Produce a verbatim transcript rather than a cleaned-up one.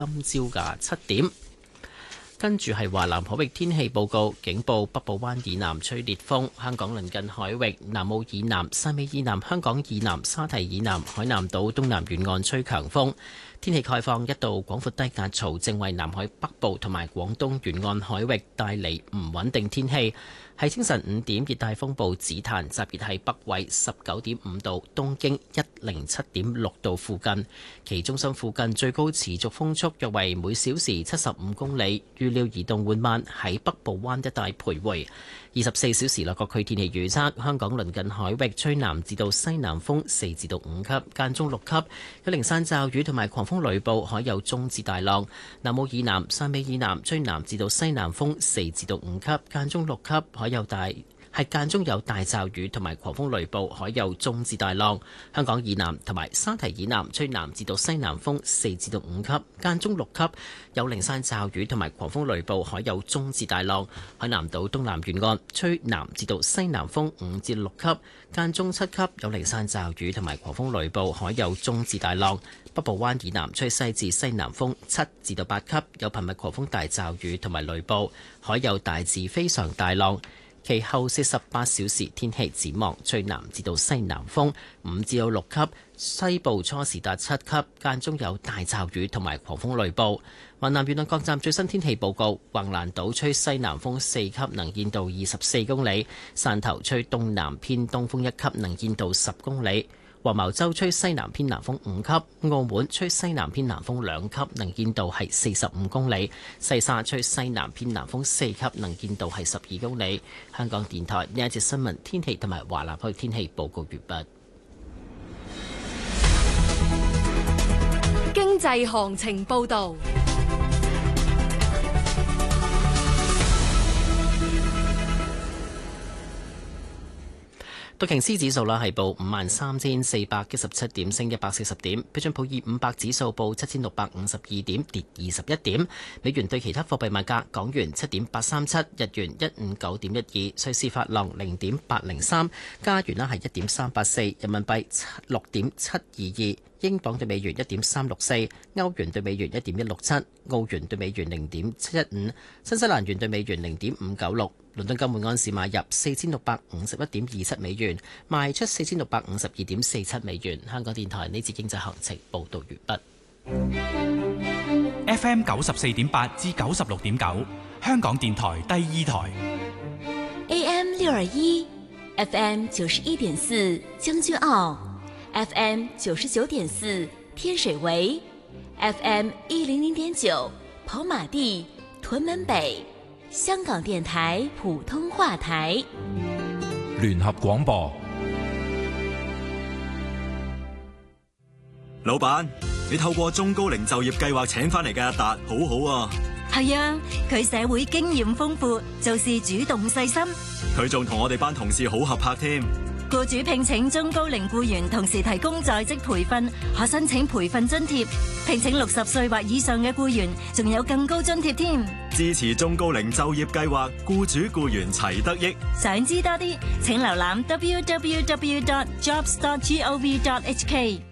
今朝嘅七點。跟住係華南海域天氣報告，警報北部灣以南吹烈風，香港鄰近海域南澳以南、汕尾以南、香港以南、沙堤以南、海南島東南沿岸吹強風。天氣概況，一道廣闊低壓槽正為南海北部同埋廣東沿岸海域帶嚟唔穩定天氣。喺清晨五點，熱帶風暴紫檀集結喺北緯十九點五度、東經一零七點六度附近，其中心附近最高持續風速約為每小時七十五公里，預料移動緩慢喺北部灣一帶徘徊。二十四小時內各區天氣預測：香港鄰近海域吹南至到西南風四至到五級，間中六級，有零散驟雨同埋狂風雷暴，海有中至大浪。南澳以南、汕尾以南吹南至到西南風四至到五級，間中六級，海有大係間中有大驟雨同埋狂風雷暴，海有中至大浪。香港以南同埋沙堤以南吹南至到西南風四至到五級，間中六級，有零散驟雨同埋狂風雷暴，海有中至大浪。海南島東南沿岸吹南至到西南風五至六級，間中七級，有零散驟雨同埋狂風雷暴，海有中至大浪。北部灣以南吹西至西南風七至到八級，有頻密狂風大驟雨同埋雷暴，海有大至非常大浪。其後四十八小時天氣展望，吹南至到西南風五至到六級，西部初時達七級，間中有大驟雨同埋狂風雷暴。華南沿岸各站最新天氣報告：橫瀾島吹西南風四級，能見度二十四公里；汕頭吹東南偏東風一級，能見度十公里；黃茅洲吹西南偏南風五級；澳門吹西南偏南風兩級，能見度係四十五公里；西沙吹西南偏南風四級，能見度係十二公里。香港電台呢一節新聞天氣同埋華南區天氣報告完畢。 經濟行情報導。 道瓊斯指數啦係報五萬三千四百一十七點，升一百四十點。標準普爾五百指數報七千六百五十二點，跌二十一點。美元對其他貨幣賣價：港元七點八三七，日元一五九點一二，瑞士法郎零點八零三，加元啦係一點三八四，人民幣六點七二二。英鎊對美元一點三六四，歐元對美元一點一六七，澳元對美元零點七一五，新西蘭元對美元零點五九六。倫敦金每安士買入四千六百五十一點二七美元，賣出四千六百五十二點四七美元。香港電台呢節經濟行情報道完畢。F M 九十四點八至九十六點九，香港電台第二台。 A M 六二一 ，F M 九十一點四將軍澳。F M 九十九點四天水圍 ，F M 一零零點九跑馬地屯門北，香港電台普通話台。 聯合廣播。 老闆，你透過中高齡就業計劃請翻嚟嘅阿達，好好啊。 係啊，佢社會經驗豐富，做事主動細心。 佢仲同我哋班同事好合拍添。 僱主聘請中高齡僱員，同時提供在職培訓，可申請培訓津貼。聘請六十歲或以上嘅僱員，仲有更高津貼添。 支持中高齡就業計劃，僱主僱員齊得益。 想知多啲，請瀏覽 w w w dot jobs dot gov dot h k。